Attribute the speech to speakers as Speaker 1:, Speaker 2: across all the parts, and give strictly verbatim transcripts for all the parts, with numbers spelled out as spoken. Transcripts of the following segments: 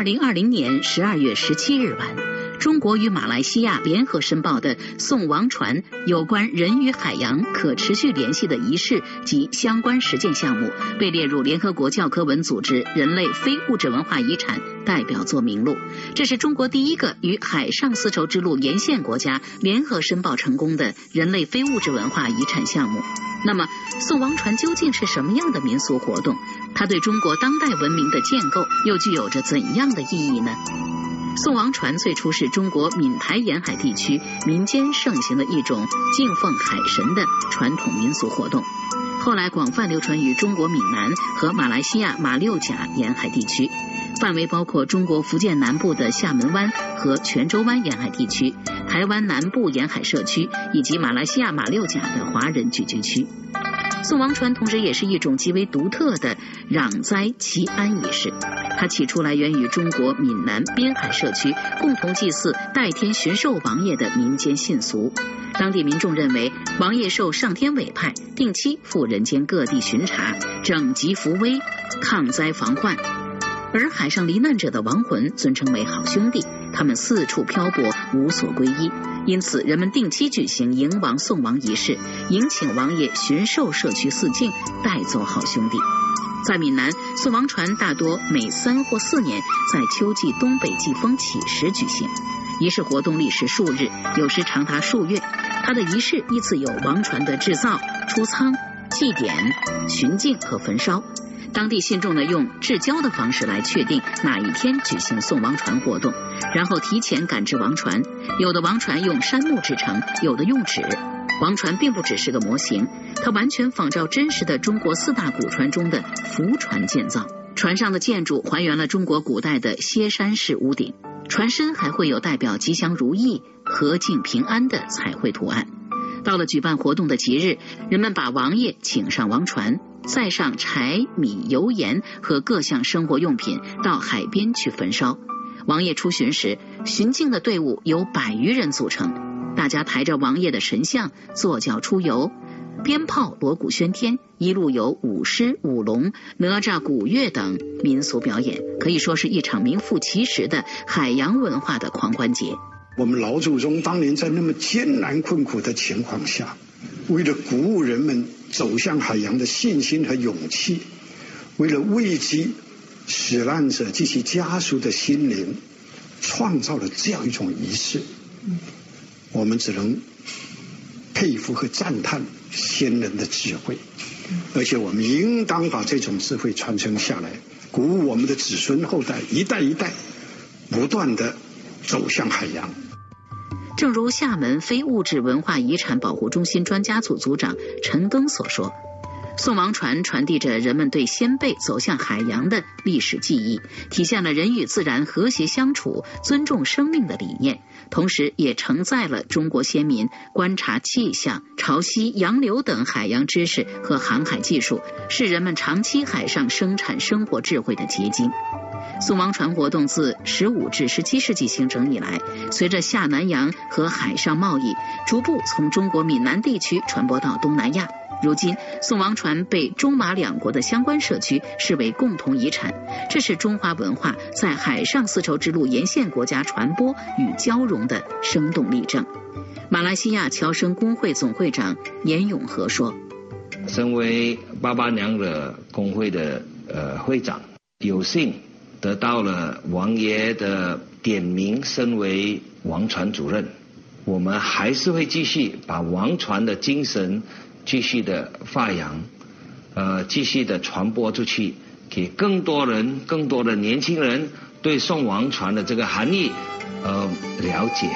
Speaker 1: 零二零年十二月十七日晚，中国与马来西亚联合申报的送王船有关人与海洋可持续联系的仪式及相关实践项目，被列入联合国教科文组织人类非物质文化遗产代表作名录。这是中国第一个与海上丝绸之路沿线国家联合申报成功的人类非物质文化遗产项目。那么，送王船究竟是什么样的民俗活动？它对中国当代文明的建构又具有着怎样的意义呢？送王船最初是中国闽台沿海地区民间盛行的一种敬奉海神的传统民俗活动，后来广泛流传于中国闽南和马来西亚马六甲沿海地区，范围包括中国福建南部的厦门湾和泉州湾沿海地区、台湾南部沿海社区以及马来西亚马六甲的华人聚居区。送王船同时也是一种极为独特的攘灾祈安仪式，它起初来源于中国闽南边海社区共同祭祀代天巡狩王爷的民间信俗。当地民众认为，王爷受上天委派，定期赴人间各地巡查，整疾扶危，抗灾防患。而海上罹难者的亡魂尊称为好兄弟，他们四处漂泊，无所归依，因此人们定期举行迎王送王仪式，迎请王爷巡狩社区四境，带走好兄弟。在闽南，送王船大多每三或四年在秋季东北季风起时举行，仪式活动历时数日，有时长达数月。它的仪式依次有王船的制造、出舱、祭典、巡境和焚烧。当地信众呢用制交的方式来确定哪一天举行送王船活动，然后提前赶制王船。有的王船用杉木制成，有的用纸。王船并不只是个模型，它完全仿照真实的中国四大古船中的浮船建造。船上的建筑还原了中国古代的歇山式屋顶，船身还会有代表吉祥如意、和敬平安的彩绘图案。到了举办活动的节日，人们把王爷请上王船，载上柴米油盐和各项生活用品到海边去焚烧。王爷出巡时，巡境的队伍由百余人组成，大家抬着王爷的神像坐轿出游，鞭炮锣鼓喧天，一路有舞狮、舞龙、哪吒鼓乐等民俗表演，可以说是一场名副其实的海洋文化的狂欢节。
Speaker 2: 我们老祖宗当年在那么艰难困苦的情况下，为了鼓舞人们走向海洋的信心和勇气，为了慰藉死难者及其家属的心灵，创造了这样一种仪式。我们只能佩服和赞叹先人的智慧，而且我们应当把这种智慧传承下来，鼓舞我们的子孙后代一代一代不断地走向海洋。
Speaker 1: 正如厦门非物质文化遗产保护中心专家组组长陈庚所说，送王船传递着人们对先辈走向海洋的历史记忆，体现了人与自然和谐相处、尊重生命的理念，同时也承载了中国先民观察气象、潮汐、洋流等海洋知识和航海技术，是人们长期海上生产生活智慧的结晶。送王船活动自十五至十七世纪形成以来，随着下南洋和海上贸易，逐步从中国闽南地区传播到东南亚。如今，送王船被中马两国的相关社区视为共同遗产，这是中华文化在海上丝绸之路沿线国家传播与交融的生动例证。马来西亚侨生工会总会长严永和说：“
Speaker 3: 身为八八娘惹工会的呃会长，有幸得到了王爷的点名，身为王船主任，我们还是会继续把王船的精神继续的发扬，呃，继续的传播出去，给更多人、更多的年轻人对送王船的这个含义，呃，了解。”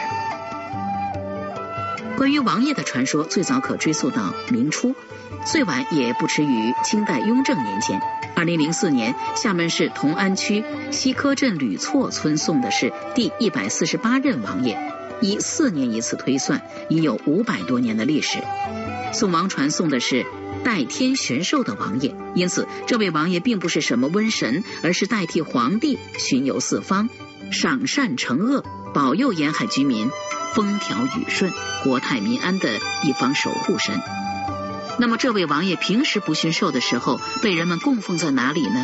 Speaker 1: 关于王爷的传说，最早可追溯到明初，最晚也不迟于清代雍正年间。二零零四年，厦门市同安区西科镇吕厝村送的是第一百四十八任王爷，以四年一次推算，已有五百多年的历史。送王船送的是代天巡狩的王爷，因此这位王爷并不是什么瘟神，而是代替皇帝巡游四方，赏善惩恶，保佑沿海居民风调雨顺、国泰民安的一方守护神。那么这位王爷平时不巡狩的时候被人们供奉在哪里呢？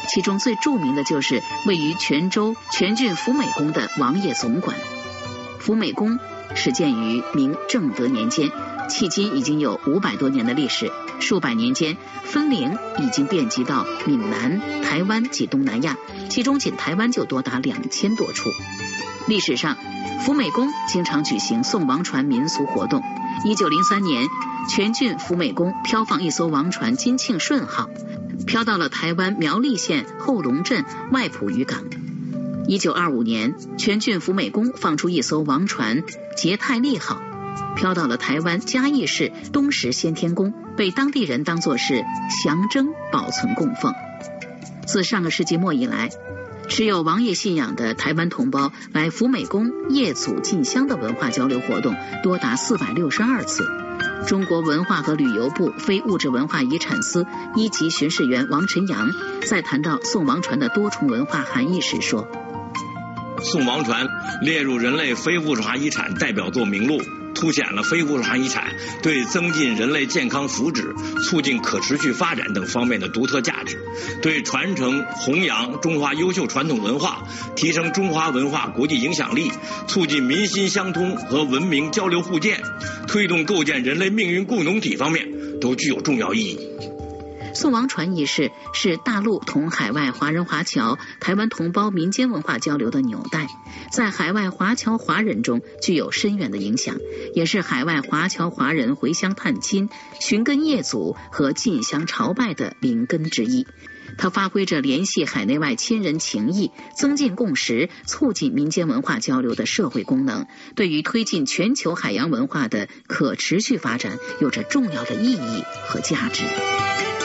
Speaker 1: 其中最著名的就是位于泉州全郡福美宫的王爷总管。福美宫始建于明正德年间，迄今已经有五百多年的历史，数百年间分灵已经遍及到闽南、台湾及东南亚，其中仅台湾就多达两千多处。历史上，福美宫经常举行送王船民俗活动。一九零三年，全郡福美宫飘放一艘王船金庆顺号，飘到了台湾苗栗县后龙镇外埔渔港。一九二五年，全郡福美宫放出一艘王船捷泰利号，飘到了台湾嘉义市东石先天宫，被当地人当作是象征保存供奉。自上个世纪末以来，持有王爷信仰的台湾同胞来福美宫谒祖进香的文化交流活动多达四百六十二次。中国文化和旅游部非物质文化遗产司一级巡视员王晨阳在谈到送王船的多重文化含义时说，
Speaker 4: 送王船列入人类非物质文化遗产代表作名录，凸显了非物质文化遗产对增进人类健康福祉、促进可持续发展等方面的独特价值，对传承弘扬中华优秀传统文化、提升中华文化国际影响力、促进民心相通和文明交流互鉴、推动构建人类命运共同体方面都具有重要意义。
Speaker 1: 送王船仪式是大陆同海外华人华侨、台湾同胞民间文化交流的纽带，在海外华侨华人中具有深远的影响，也是海外华侨华人回乡探亲、寻根谒祖和进香朝拜的灵根之一。它发挥着联系海内外亲人情谊、增进共识、促进民间文化交流的社会功能，对于推进全球海洋文化的可持续发展有着重要的意义和价值。